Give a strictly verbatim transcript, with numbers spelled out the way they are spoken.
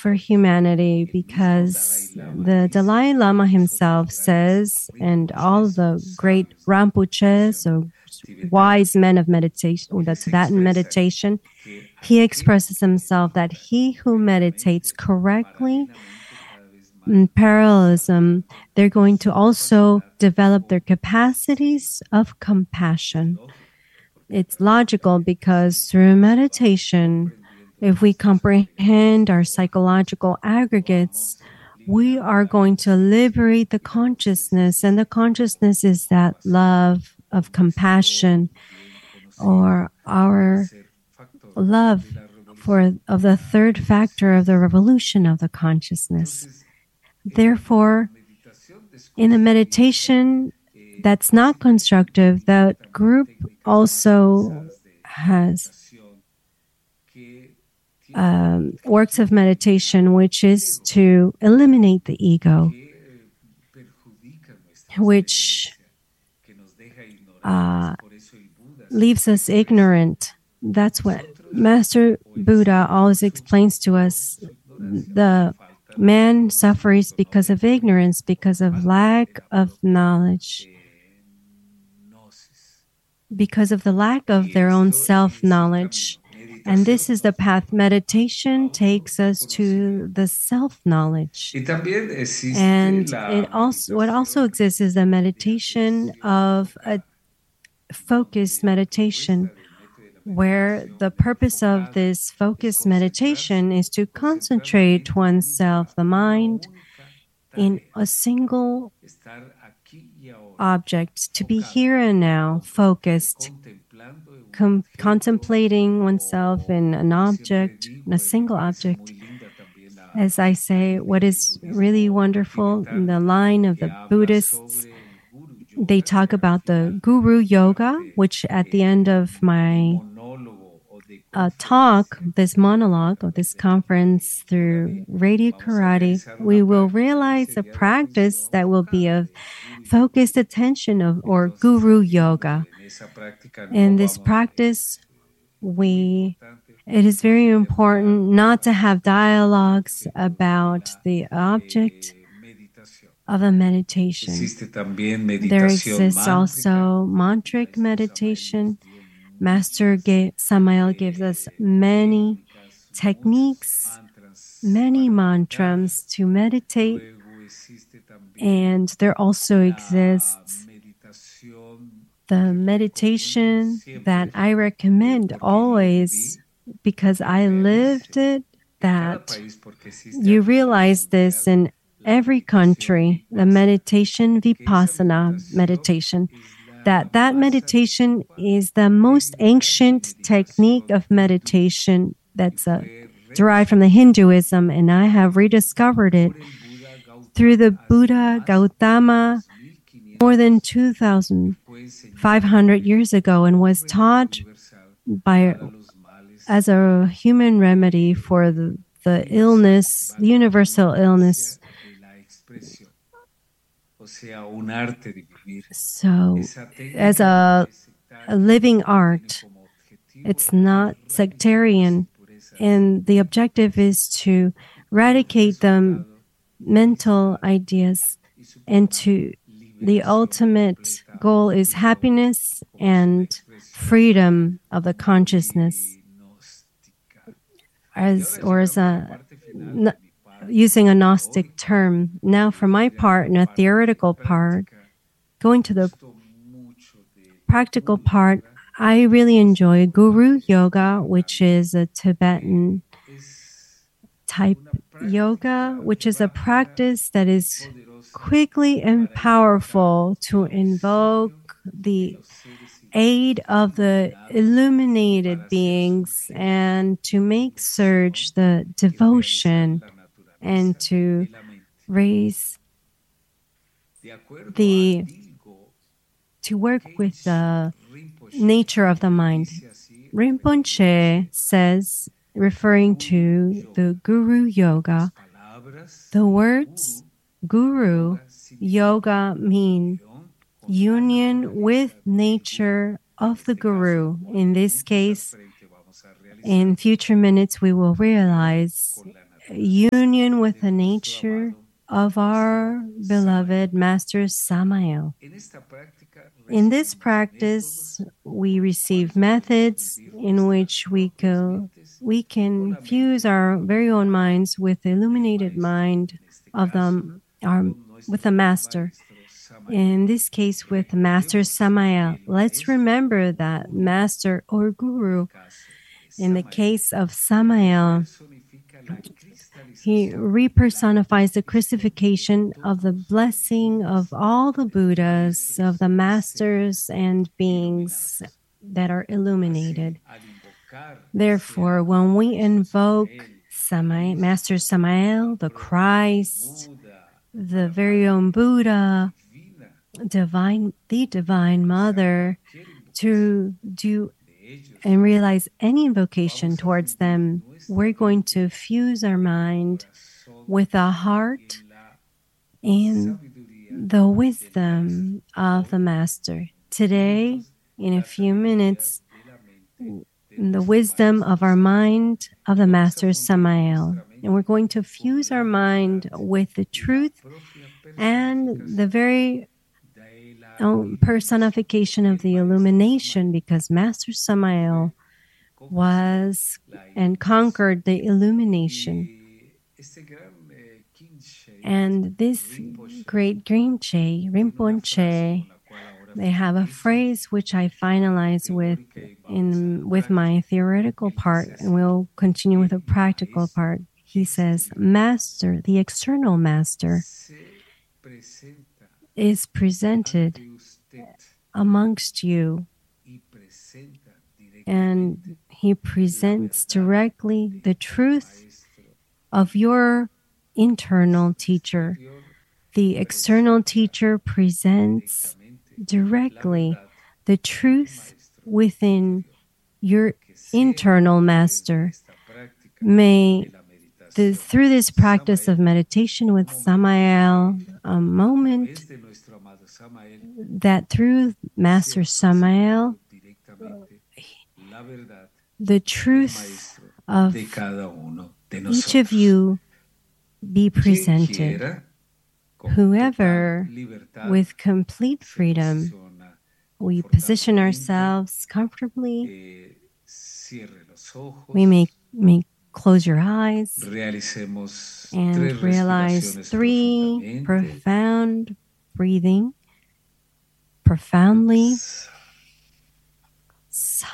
for humanity, because the Dalai Lama himself says, and all the great Rinpoches, so wise men of meditation, or the Tibetan meditation, he expresses himself that he who meditates correctly in parallelism, they're going to also develop their capacities of compassion. It's logical because through meditation, if we comprehend our psychological aggregates, we are going to liberate the consciousness, and the consciousness is that love of compassion, or our love for of the third factor of the revolution of the consciousness. Therefore, in a meditation that's not constructive, that group also has um, works of meditation, which is to eliminate the ego, which uh, leaves us ignorant. That's what Master Buddha always explains to us. The man suffers because of ignorance, because of lack of knowledge, because of the lack of their own self-knowledge. And this is the path. Meditation takes us to the self-knowledge. And it also, what also exists is the meditation of a focused meditation, where the purpose of this focused meditation is to concentrate oneself, the mind, in a single object, to be here and now, focused, com- contemplating oneself in an object, in a single object. As I say, what is really wonderful in the line of the Buddhists, they talk about the Guru Yoga, which at the end of my uh, talk, this monologue or this conference through Radio Karate, we will realize a practice that will be of focused attention of, or Guru Yoga. In this practice, we it is very important not to have dialogues about the object of a meditation. There exists also mantric meditation. Master gave, Samael gives us many techniques, many mantras to meditate. And there also exists the meditation that I recommend always, because I lived it, that you realize this in every country, the meditation, Vipassana meditation, that that meditation is the most ancient technique of meditation that's uh, derived from the Hinduism, and I have rediscovered it through the Buddha Gautama more than two thousand five hundred years ago, and was taught by as a human remedy for the, the illness, the universal illness. So, as a, a living art, it's not sectarian, and the objective is to eradicate the mental ideas, and to the ultimate goal is happiness and freedom of the consciousness, as or as a using a Gnostic term. Now, for my part, in a theoretical part, going to the practical part, I really enjoy Guru Yoga, which is a Tibetan type yoga, which is a practice that is quickly and powerful to invoke the aid of the illuminated beings and to make surge the devotion and to raise the, to work with the nature of the mind. Rinpoche says, referring to the Guru Yoga, the words Guru Yoga mean union with nature of the Guru. In this case, in future minutes, we will realize union with the nature of our beloved Master Samael. In this practice, we receive methods in which we go, we can fuse our very own minds with the illuminated mind of the, our, with the Master. In this case, with Master Samael. Let's remember that Master or Guru, in the case of Samael, he repersonifies the Christification of the blessing of all the Buddhas, of the masters and beings that are illuminated. Therefore, when we invoke Samael, Master Samael, the Christ, the very own Buddha, divine, the Divine Mother, to do and realize any invocation towards them, we're going to fuse our mind with the heart and the wisdom of the Master. Today, in a few minutes, the wisdom of our mind of the Master Samael. And we're going to fuse our mind with the truth and the very own personification of the illumination, because Master Samael was and conquered the illumination. And this great Rinche, Rinpoche, they have a phrase which I finalize with in with my theoretical part, and we'll continue with the practical part. He says, Master, the external Master, is presented amongst you, and he presents directly the truth of your internal teacher. The external teacher presents directly the truth within your internal Master. May the, through this practice of meditation with Samael, a moment that through Master Samael, the truth of each of you be presented. Whoever, with complete freedom, we position ourselves comfortably. We may, may close your eyes and realize three profound breathing, profoundly